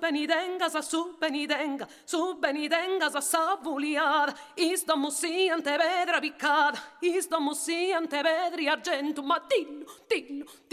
su penitengas a savuliada, isto mussi ante pedra piccata, isto mussi ante pedri argento, ma dillo, dillo,